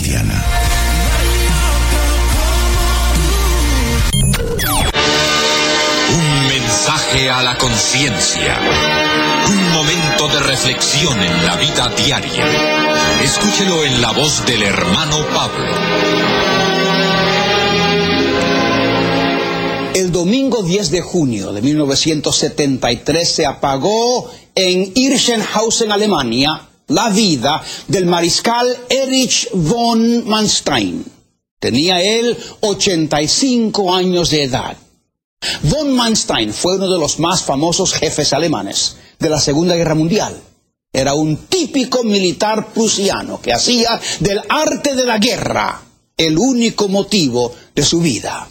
cristiana. Un mensaje a la conciencia. Un momento de reflexión en la vida diaria. Escúchelo en la voz del hermano Pablo. El domingo 10 de junio de 1973 se apagó en Irschenhausen, Alemania, la vida del mariscal Erich von Manstein. Tenía él 85 años de edad. Von Manstein fue uno de los más famosos jefes alemanes de la Segunda Guerra Mundial. Era un típico militar prusiano que hacía del arte de la guerra el único motivo de su vida.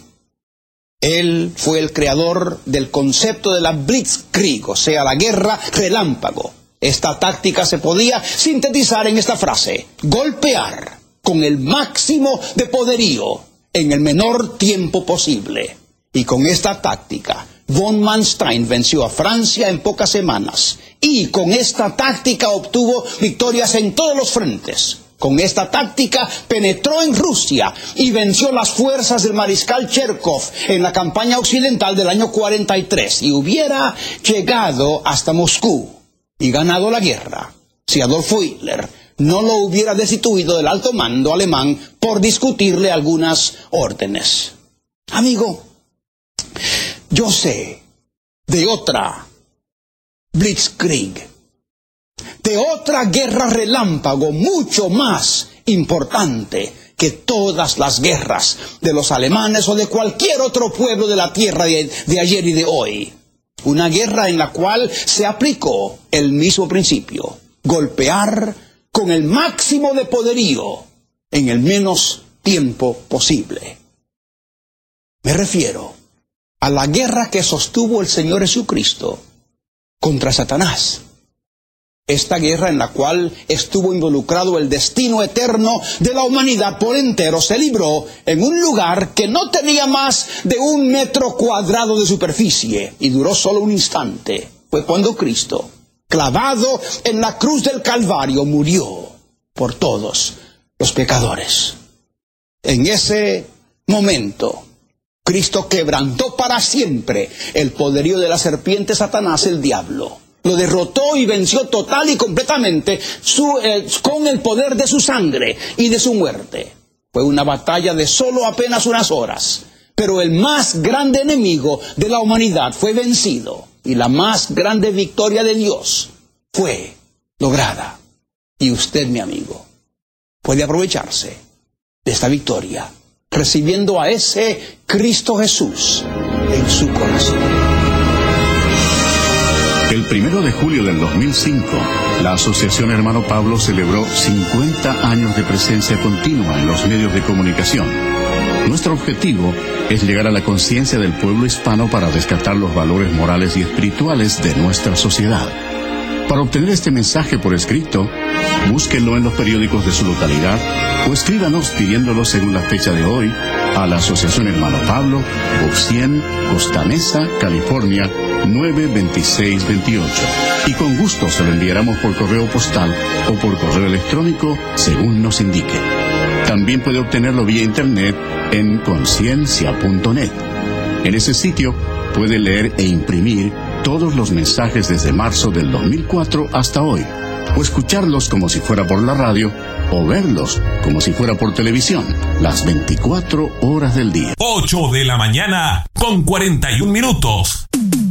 Él fue el creador del concepto de la Blitzkrieg, o sea, la guerra relámpago. Esta táctica se podía sintetizar en esta frase: golpear con el máximo de poderío en el menor tiempo posible. Y con esta táctica, von Manstein venció a Francia en pocas semanas. Y con esta táctica obtuvo victorias en todos los frentes. Con esta táctica penetró en Rusia y venció las fuerzas del mariscal Cherkov en la campaña occidental del año 43. Y hubiera llegado hasta Moscú y ganado la guerra si Adolfo Hitler no lo hubiera destituido del alto mando alemán por discutirle algunas órdenes. Amigo, yo sé de otra Blitzkrieg, de otra guerra relámpago mucho más importante que todas las guerras de los alemanes o de cualquier otro pueblo de la tierra de ayer y de hoy. Una guerra en la cual se aplicó el mismo principio: golpear con el máximo de poderío en el menos tiempo posible. Me refiero a la guerra que sostuvo el Señor Jesucristo contra Satanás. Esta guerra en la cual estuvo involucrado el destino eterno de la humanidad por entero se libró en un lugar que no tenía más de 1 metro cuadrado de superficie y duró solo un instante. Fue cuando Cristo, clavado en la cruz del Calvario, murió por todos los pecadores. En ese momento, Cristo quebrantó para siempre el poderío de la serpiente Satanás, el diablo. Lo derrotó y venció total y completamente con el poder de su sangre y de su muerte. Fue una batalla de solo apenas unas horas, pero el más grande enemigo de la humanidad fue vencido y la más grande victoria de Dios fue lograda. Y usted, mi amigo, puede aprovecharse de esta victoria recibiendo a ese Cristo Jesús en su corazón. El 1 de julio del 2005, la Asociación Hermano Pablo celebró 50 años de presencia continua en los medios de comunicación. Nuestro objetivo es llegar a la conciencia del pueblo hispano para rescatar los valores morales y espirituales de nuestra sociedad. Para obtener este mensaje por escrito, búsquenlo en los periódicos de su localidad o escríbanos pidiéndolo según la fecha de hoy a la Asociación Hermano Pablo, Box 100, Costa Mesa, California, 92628. Y con gusto se lo enviaremos por correo postal o por correo electrónico según nos indique. También puede obtenerlo vía internet en conciencia.net. En ese sitio puede leer e imprimir todos los mensajes desde marzo del 2004 hasta hoy, o escucharlos como si fuera por la radio, o verlos como si fuera por televisión, las 24 horas del día. 8 de la mañana con 41 minutos.